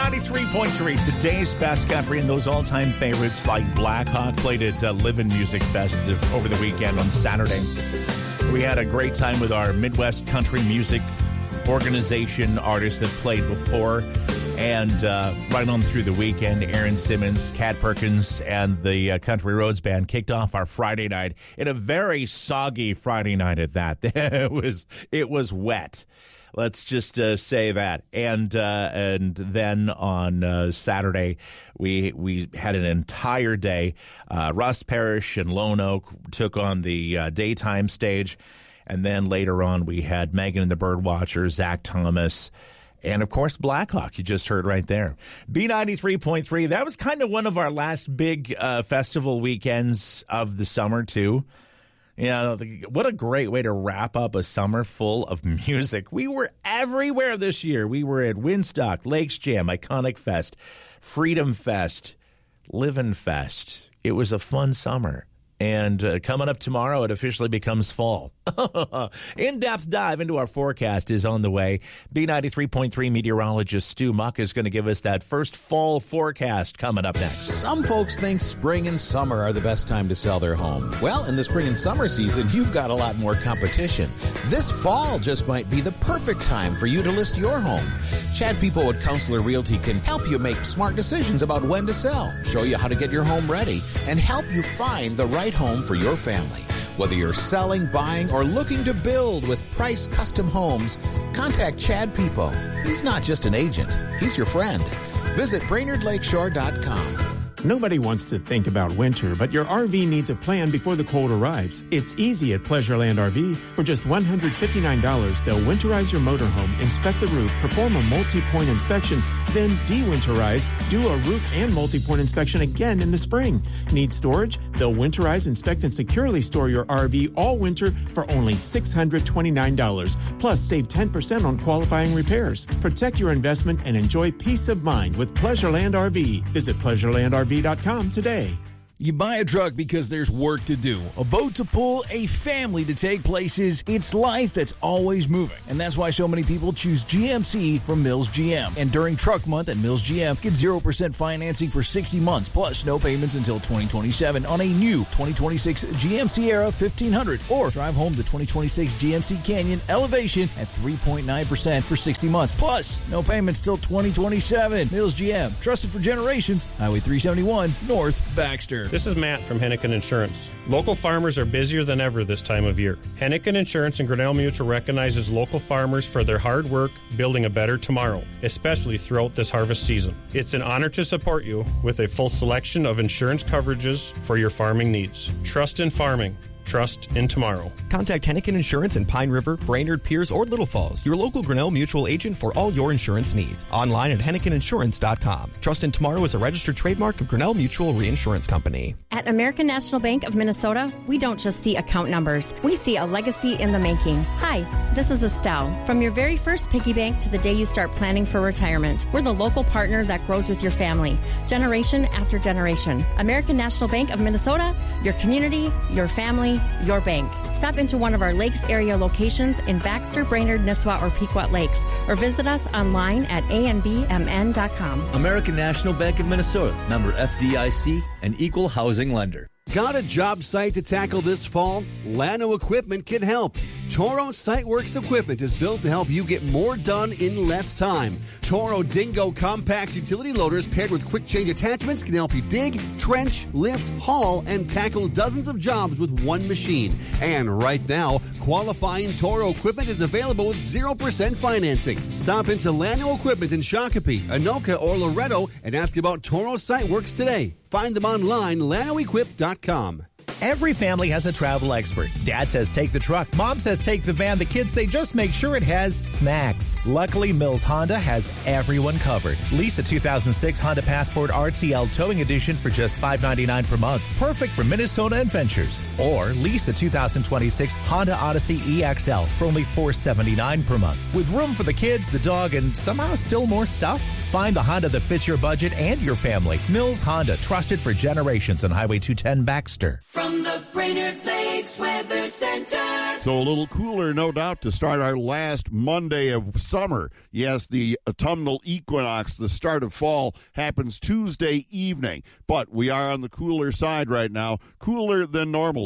B93.3, today's best country, and those all-time favorites like Black Hawk played at Livin' Music Fest over the weekend on Saturday. We had a great time with our Midwest Country Music Organization artists that played before. And right on through the weekend, Aaron Simmons, Kat Perkins, and the Country Roads Band kicked off our Friday night in a very soggy Friday night at that. It was wet. Let's just say that. And then on Saturday, we had an entire day. Russ Parrish and Lone Oak took on the daytime stage. And then later on, we had Megan and the Birdwatchers, Zach Thomas, and, of course, Black Hawk, you just heard right there. B93.3, that was kind of one of our last big festival weekends of the summer, too. You know, what a great way to wrap up a summer full of music. We were everywhere this year. We were at Windstock, Lakes Jam, Iconic Fest, Freedom Fest, Livin' Fest. It was a fun summer. And coming up tomorrow, it officially becomes fall. In-depth dive into our forecast is on the way. B93.3 meteorologist Stu Muck is going to give us that first fall forecast coming up next. Some folks think spring and summer are the best time to sell their home. Well, in the spring and summer season, you've got a lot more competition. This fall just might be the perfect time for you to list your home. Chad People at Counselor Realty can help you make smart decisions about when to sell, show you how to get your home ready, and help you find the right home for your family. Whether you're selling, buying, or looking to build with Price Custom Homes, contact Chad People. He's not just an agent, he's your friend. Visit BrainerdLakeshore.com. Nobody wants to think about winter, but your RV needs a plan before the cold arrives. It's easy at Pleasureland RV. For just $159, they'll winterize your motorhome, inspect the roof, perform a multi-point inspection, then de-winterize, do a roof and multi-point inspection again in the spring. Need storage? They'll winterize, inspect, and securely store your RV all winter for only $629. Plus, save 10% on qualifying repairs. Protect your investment and enjoy peace of mind with Pleasureland RV. Visit PleasurelandRV.com today. You buy a truck because there's work to do, a boat to pull, a family to take places. It's life that's always moving. And that's why so many people choose GMC from Mills GM. And during Truck Month at Mills GM, get 0% financing for 60 months, plus no payments until 2027 on a new 2026 GMC Era 1500. Or drive home the 2026 GMC Canyon Elevation at 3.9% for 60 months, plus no payments till 2027. Mills GM, trusted for generations. Highway 371, North Baxter. This is Matt from Hennigan Insurance. Local farmers are busier than ever this time of year. Hennigan Insurance and Grinnell Mutual recognizes local farmers for their hard work building a better tomorrow, especially throughout this harvest season. It's an honor to support you with a full selection of insurance coverages for your farming needs. Trust in farming. Trust in tomorrow. Contact Hennigan Insurance in Pine River, Brainerd, Pierce, or Little Falls, your local Grinnell Mutual agent for all your insurance needs. Online at HenniganInsurance.com. Trust in Tomorrow is a registered trademark of Grinnell Mutual Reinsurance Company. At American National Bank of Minnesota, we don't just see account numbers. We see a legacy in the making. Hi, this is Estelle. From your very first piggy bank to the day you start planning for retirement, we're the local partner that grows with your family, generation after generation. American National Bank of Minnesota, your community, your family, your bank. Stop into one of our Lakes area locations in Baxter, Brainerd, Nisswa, or Pequot Lakes, or visit us online at anbmn.com. American National Bank of Minnesota, member FDIC, and equal housing lender. Got a job site to tackle this fall? Llano Equipment can help. Toro SiteWorks equipment is built to help you get more done in less time. Toro Dingo compact utility loaders paired with quick change attachments can help you dig, trench, lift, haul, and tackle dozens of jobs with one machine. And right now, qualifying Toro equipment is available with 0% financing. Stop into Llano Equipment in Shakopee, Anoka, or Loretto and ask about Toro SiteWorks today. Find them online, LanoEquip.com. Every family has a travel expert. Dad says take the truck. Mom says take the van. The kids say just make sure it has snacks. Luckily, Mills Honda has everyone covered. Lease a 2006 Honda Passport RTL Towing Edition for just $599 per month. Perfect for Minnesota adventures. Or lease a 2026 Honda Odyssey EXL for only $479 per month. With room for the kids, the dog, and somehow still more stuff. Find the Honda that fits your budget and your family. Mills Honda, trusted for generations on Highway 210 Baxter. From the Brainerd Lake Lakes Weather Center. So a little cooler, no doubt, to start our last Monday of summer. Yes, the autumnal equinox, the start of fall, happens Tuesday evening. But we are on the cooler side right now. Cooler than normal.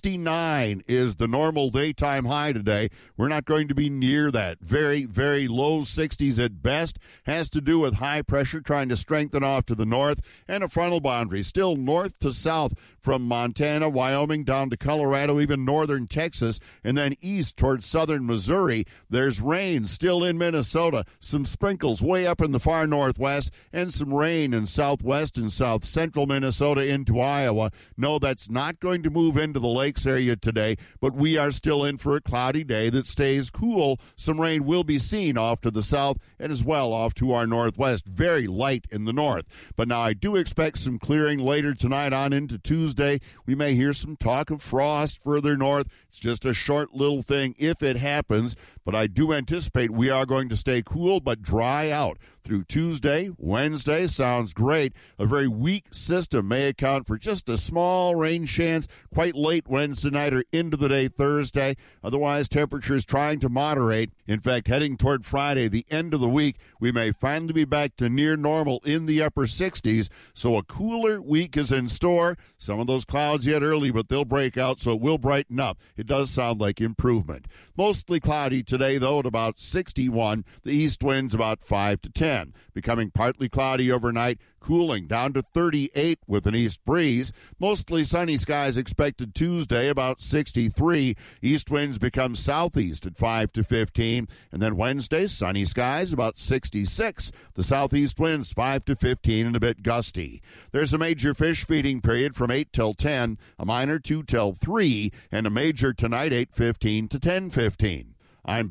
69 is the normal daytime high today. We're not going to be near that. Very, very low 60s at best. Has to do with high pressure trying to strengthen off to the north and a frontal boundary still north to south from Montana, Wyoming, down to Colorado, even northern Texas, and then east towards southern Missouri. There's rain still in Minnesota, some sprinkles way up in the far northwest, and some rain in southwest and south central Minnesota into Iowa. No, that's not going to move into the lakes area today, but we are still in for a cloudy day that stays cool. Some rain will be seen off to the south and as well off to our northwest. Very light in the north. But now I do expect some clearing later tonight on into Tuesday. We may hear some talk of frost further north. It's just a short little thing if it happens, but I do anticipate we are going to stay cool but dry out through Tuesday. Wednesday sounds great. A very weak system may account for just a small rain chance quite late Wednesday night or into the day Thursday. Otherwise, temperatures trying to moderate. In fact, heading toward Friday, the end of the week, we may finally be back to near normal in the upper 60s. So a cooler week is in store. Some of those clouds yet early, but they'll break out, so it will brighten up. It does sound like improvement. Mostly cloudy today, though, at about 61. The east winds about 5 to 10. Becoming partly cloudy overnight, cooling down to 38 with an east breeze. Mostly sunny skies expected Tuesday, about 63. East winds become southeast at 5 to 15. And then Wednesday, sunny skies, about 66. The southeast winds 5 to 15 and a bit gusty. There's a major fish feeding period from 8 till 10, a minor 2 till 3, and a major tonight 8:15 to 10:15. I'm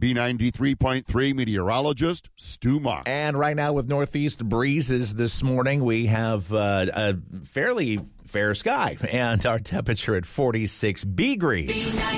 B93.3 meteorologist Stu Muck. And right now with northeast breezes this morning, we have a fairly fair sky and our temperature at 46 degrees.